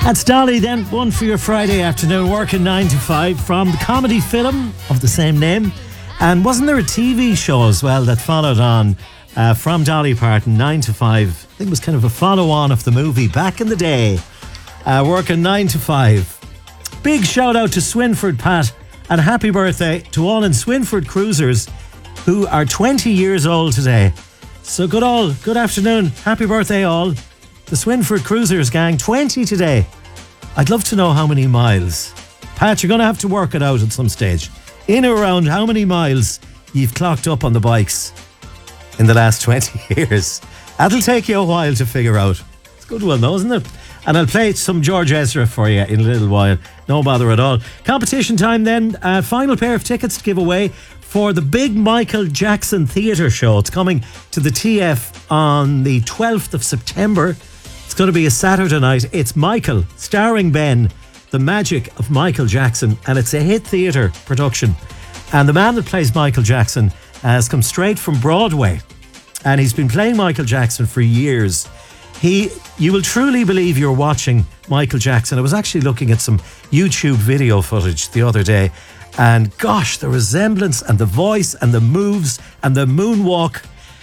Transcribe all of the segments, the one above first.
That's Dolly then, one for your Friday afternoon, working 9 to 5 from the comedy film of the same name. And wasn't there a TV show as well that followed on from Dolly Parton, 9 to 5? I think it was kind of a follow-on of the movie back in the day. Working 9 to 5. Big shout out to Swinford Pat and happy birthday to all in Swinford Cruisers who are 20 years old today. So good afternoon, happy birthday all. The Swinford Cruisers gang, 20 today. I'd love to know how many miles. Pat, you're going to have to work it out at some stage. In or around how many miles you've clocked up on the bikes in the last 20 years. That'll take you a while to figure out. It's a good one though, isn't it? And I'll play some George Ezra for you in a little while. No bother at all. Competition time then. Final pair of tickets to give away for the big Michael Jackson theatre show. It's coming to the TF on the 12th of September. It's going to be a Saturday night. It's Michael, starring Ben, the magic of Michael Jackson. And it's a hit theatre production. And the man that plays Michael Jackson has come straight from Broadway. And he's been playing Michael Jackson for years. You will truly believe you're watching Michael Jackson. I was actually looking at some YouTube video footage the other day. And gosh, the resemblance and the voice and the moves and the moonwalk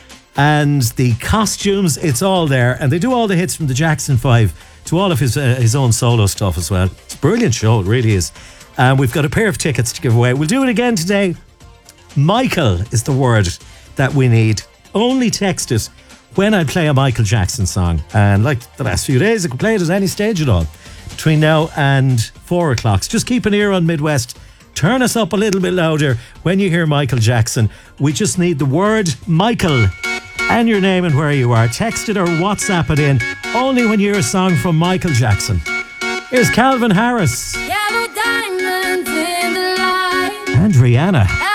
and the costumes, it's all there. And they do all the hits from the Jackson 5 to all of his own solo stuff as well. It's a brilliant show, it really is. And we've got a pair of tickets to give away. We'll do it again today. Michael is the word that we need. Only text it when I play a Michael Jackson song. And like the last few days, I can play it at any stage at all. Between now and 4 o'clock. So just keep an ear on Midwest. Turn us up a little bit louder when you hear Michael Jackson. We just need the word Michael and your name and where you are. Text it or WhatsApp it in only when you hear a song from Michael Jackson. Here's Calvin Harris. Yellow diamonds in the light. And Rihanna.